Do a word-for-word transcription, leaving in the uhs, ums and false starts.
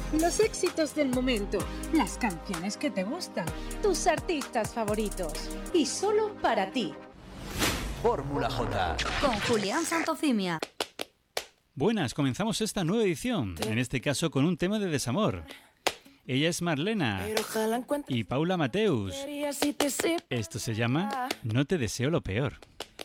Los éxitos del momento, las canciones que te gustan, tus artistas favoritos y solo para ti. Fórmula J con Julián Santofimia. Buenas, comenzamos esta nueva edición, en este caso con un tema de desamor. Ella es Marlena y Paula Mateus. Esto se llama No te deseo lo peor.